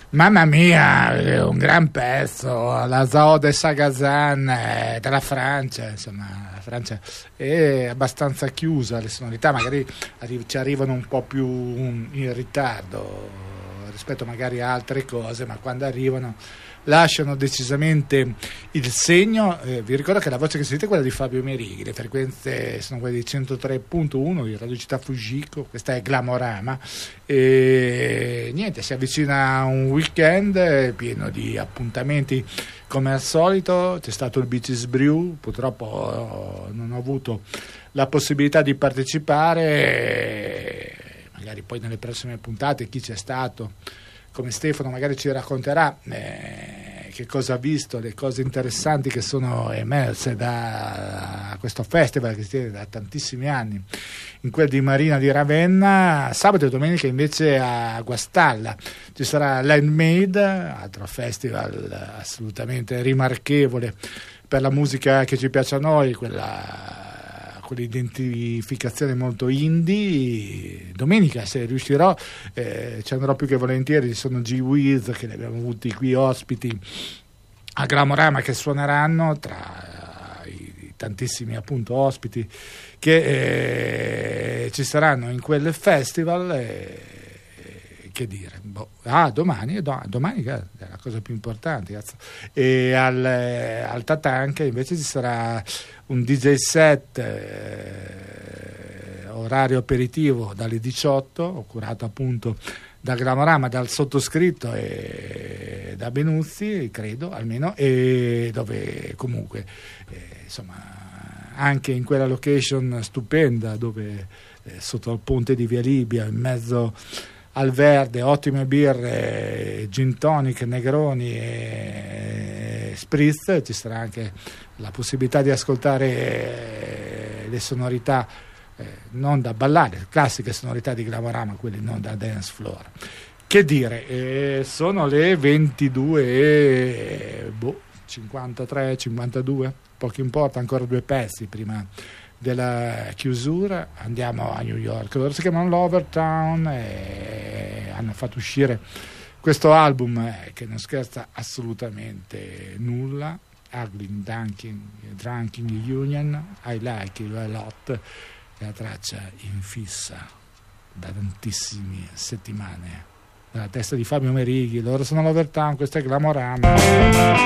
Mamma mia, è un gran pezzo, la Zao de Sagazan della Francia, insomma, la Francia è abbastanza chiusa, le sonorità magari ci arrivano un po' più in ritardo rispetto magari a altre cose, ma quando arrivano lasciano decisamente il segno. Vi ricordo che la voce che sentite è quella di Fabio Merighi, le frequenze sono quelle di 103.1 di Radio Città Fujiko, questa è Glamorama e niente, si avvicina un weekend pieno di appuntamenti come al solito. C'è stato il Beaches Brew, purtroppo non ho avuto la possibilità di partecipare, magari poi nelle prossime puntate chi c'è stato come Stefano magari ci racconterà che cosa ha visto, le cose interessanti che sono emerse da questo festival che si tiene da tantissimi anni in quel di Marina di Ravenna. Sabato e domenica invece a Guastalla ci sarà Landmade, altro festival assolutamente rimarchevole per la musica che ci piace a noi, quell'identificazione molto indie. Domenica, se riuscirò, ci andrò più che volentieri. Ci sono G-Wiz che li abbiamo avuti qui ospiti a Glamorama, che suoneranno tra i tantissimi appunto ospiti che ci saranno in quel festival. Che dire, domani è la cosa più importante, cazzo. E al Tatanka invece ci sarà un DJ set orario aperitivo dalle 18, curato appunto da Glamorama, dal sottoscritto e da Benuzzi, credo almeno, e dove comunque insomma anche in quella location stupenda dove sotto il ponte di Via Libia, in mezzo al verde, ottime birre, gin tonic, negroni e spritz, ci sarà anche la possibilità di ascoltare le sonorità non da ballare, classiche sonorità di Glamorama, quelle non da dance floor. Che dire, sono le 22 53, 52, poco importa, ancora 2 pezzi prima della chiusura. Andiamo a New York, loro si chiamano Lovertown e hanno fatto uscire questo album che non scherza assolutamente nulla, Ugly Drinking Union, I Like It A Lot, la traccia in fissa da tantissime settimane dalla testa di Fabio Merighi. Loro sono Lovertown, questo è Glamorama.